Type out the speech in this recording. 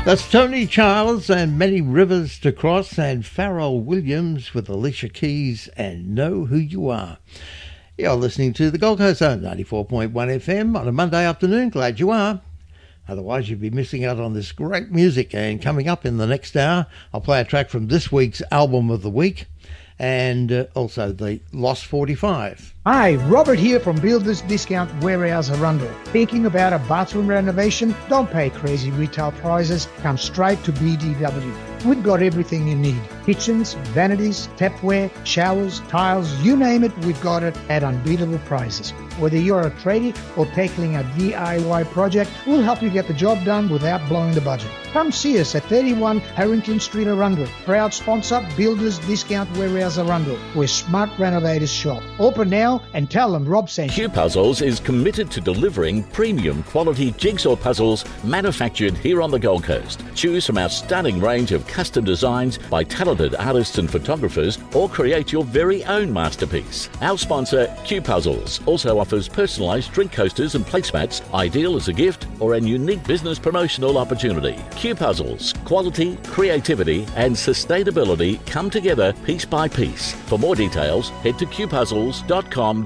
That's Tony Charles and Many Rivers to Cross, and Pharrell Williams with Alicia Keys and Know Who You Are. You're listening to the Gold Coast Zone, 94.1 FM on a Monday afternoon. Glad you are. Otherwise, you'd be missing out on this great music. And coming up in the next hour, I'll play a track from this week's Album of the Week and also the Lost 45. Hi, Robert here from Builders Discount Warehouse Arundel. Thinking about a bathroom renovation? Don't pay crazy retail prices. Come straight to BDW. We've got everything you need. Kitchens, vanities, tapware, showers, tiles, you name it, we've got it at unbeatable prices. Whether you're a tradie or tackling a DIY project, we'll help you get the job done without blowing the budget. Come see us at 31 Harrington Street, Arundel. Proud sponsor, Builders Discount Warehouse Arundel, where smart renovators shop. Open now and tell them Rob sent you. Q Puzzles is committed to delivering premium quality jigsaw puzzles manufactured here on the Gold Coast. Choose from our stunning range of custom designs by talented artists and photographers, or create your very own masterpiece. Our sponsor, Q Puzzles, also offers personalised drink coasters and placemats, ideal as a gift or a unique business promotional opportunity. Q Puzzles, quality, creativity and sustainability come together piece by piece. For more details, head to qpuzzles.com.au.